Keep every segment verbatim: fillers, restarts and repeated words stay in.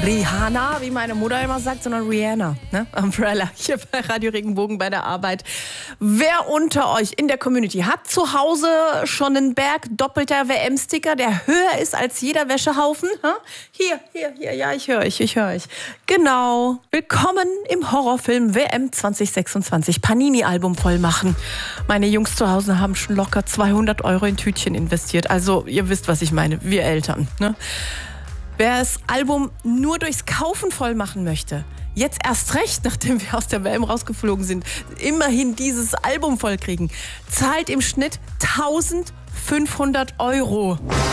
Rihanna, wie meine Mutter immer sagt, sondern Rihanna, ne? Umbrella, hier bei Radio Regenbogen bei der Arbeit. Wer unter euch in der Community hat zu Hause schon einen Berg doppelter W M-Sticker, der höher ist als jeder Wäschehaufen? Ha? Hier, hier, hier, ja, ich höre euch, ich höre euch. Genau. Willkommen im Horrorfilm W M zwanzig sechsundzwanzig. Panini-Album voll machen. Meine Jungs zu Hause haben schon locker zweihundert Euro in Tütchen investiert. Also, ihr wisst, was ich meine. Wir Eltern, ne? Wer das Album nur durchs Kaufen voll machen möchte, jetzt erst recht, nachdem wir aus der W M rausgeflogen sind, immerhin dieses Album voll kriegen, zahlt im Schnitt eintausendfünfhundert Euro.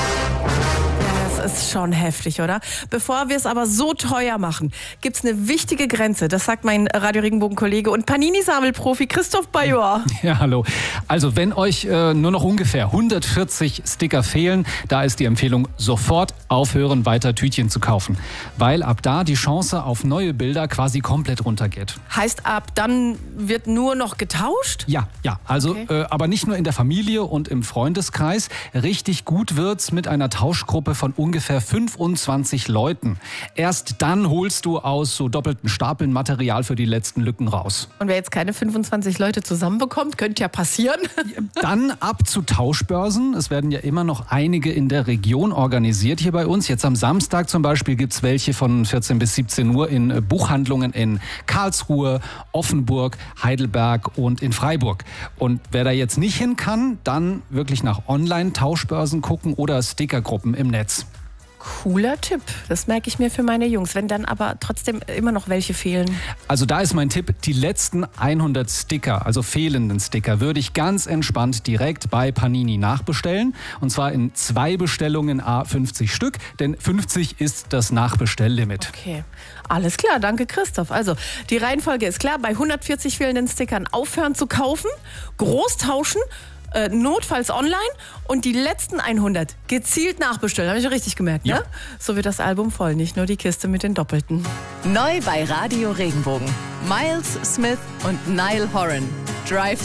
Das ist schon heftig, oder? Bevor wir es aber so teuer machen, gibt es eine wichtige Grenze. Das sagt mein Radio Regenbogen-Kollege und Panini-Sammelprofi Christoph Bajor. Ja, hallo. Also wenn euch äh, nur noch ungefähr hundertvierzig Sticker fehlen, da ist die Empfehlung, sofort aufhören, weiter Tütchen zu kaufen. Weil ab da die Chance auf neue Bilder quasi komplett runtergeht. Heißt, ab dann wird nur noch getauscht? Ja, ja. Also, okay. äh, aber nicht nur in der Familie und im Freundeskreis. Richtig gut wird's mit einer Tauschgruppe von ungefähr fünfundzwanzig Leuten. Erst dann holst du aus so doppelten Stapeln Material für die letzten Lücken raus. Und wer jetzt keine fünfundzwanzig Leute zusammenbekommt, könnte ja passieren. Dann ab zu Tauschbörsen. Es werden ja immer noch einige in der Region organisiert hier bei uns. Jetzt am Samstag zum Beispiel gibt es welche von vierzehn bis siebzehn Uhr in Buchhandlungen in Karlsruhe, Offenburg, Heidelberg und in Freiburg. Und wer da jetzt nicht hin kann, dann wirklich nach Online-Tauschbörsen gucken oder Stickergruppen im Netz. Cooler Tipp. Das merke ich mir für meine Jungs. Wenn dann aber trotzdem immer noch welche fehlen. Also da ist mein Tipp, die letzten hundert Sticker, also fehlenden Sticker, würde ich ganz entspannt direkt bei Panini nachbestellen. Und zwar in zwei Bestellungen à fünfzig Stück, denn fünfzig ist das Nachbestelllimit. Okay, alles klar. Danke, Christoph. Also die Reihenfolge ist klar. Bei hundertvierzig fehlenden Stickern aufhören zu kaufen, groß tauschen, Äh, notfalls online und die letzten hundert gezielt nachbestellen. Habe ich richtig gemerkt, ja. Ne? So wird das Album voll, nicht nur die Kiste mit den Doppelten. Neu bei Radio Regenbogen. Miles Smith und Niall Horan. Drive